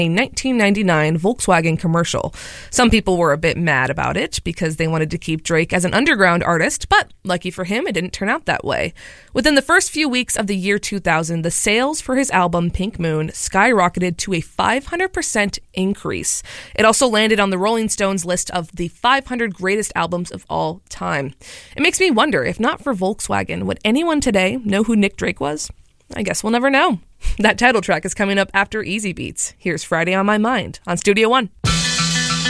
a 1999 Volkswagen commercial. Some people were a bit mad about it because they wanted to keep Drake as an underground artist, but lucky for him, it didn't turn out that way. Within the first few weeks of the year 2000, the sales for his album Pink Moon skyrocketed to a 500% increase. It also landed on the Rolling Stones list of the 500 greatest albums of all time. It makes me wonder, if not for Volkswagen, would anyone today know who Nick Drake was? I guess we'll never know. That title track is coming up after Easy Beats. Here's Friday on My Mind on Studio One.